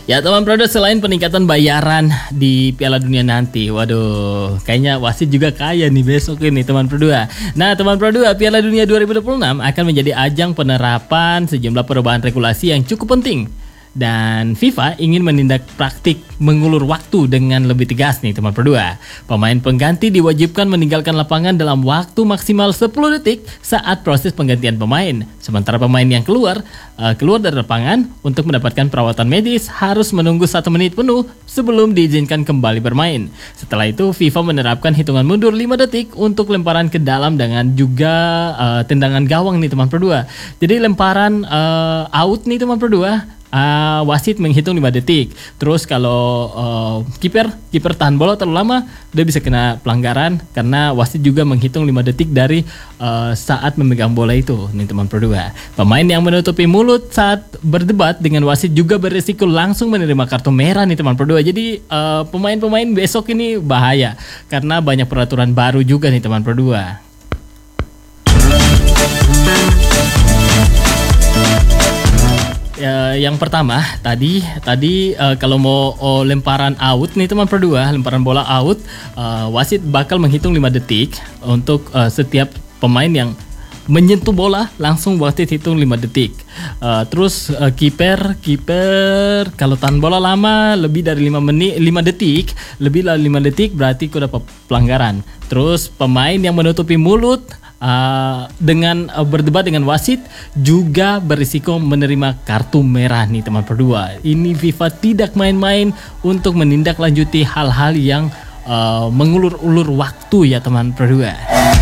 Ya teman Prodo, selain peningkatan bayaran di Piala Dunia nanti, waduh, kayaknya wasit juga kaya nih besok ini teman Prodo. Nah teman Prodo, Piala Dunia 2026 akan menjadi ajang penerapan sejumlah perubahan regulasi yang cukup penting. Dan FIFA ingin menindak praktik mengulur waktu dengan lebih tegas nih teman berdua. Pemain pengganti diwajibkan meninggalkan lapangan dalam waktu maksimal 10 detik saat proses penggantian pemain. Sementara pemain yang keluar dari lapangan untuk mendapatkan perawatan medis harus menunggu 1 menit penuh sebelum diizinkan kembali bermain. Setelah itu FIFA menerapkan hitungan mundur 5 detik untuk lemparan ke dalam dengan juga tendangan gawang nih teman berdua. Jadi lemparan out nih teman berdua. Wasit menghitung 5 detik. Terus kalau kiper tahan bola terlalu lama, dia bisa kena pelanggaran karena wasit juga menghitung 5 detik dari saat memegang bola itu. Nih teman berdua. Pemain yang menutupi mulut saat berdebat dengan wasit juga berisiko langsung menerima kartu merah nih teman berdua. Jadi pemain-pemain besok ini bahaya karena banyak peraturan baru juga nih teman berdua. Yang pertama tadi kalau mau lemparan out nih teman berdua, lemparan bola out, wasit bakal menghitung 5 detik untuk setiap pemain yang menyentuh bola, langsung wasit hitung 5 detik. Terus kiper kalau tahan bola lama lebih dari 5 detik, lebih dari 5 detik berarti udah pelanggaran. Terus pemain yang menutupi mulut dengan berdebat dengan wasit juga berisiko menerima kartu merah nih teman berdua. Ini FIFA tidak main-main untuk menindaklanjuti hal-hal yang mengulur-ulur waktu ya teman berdua.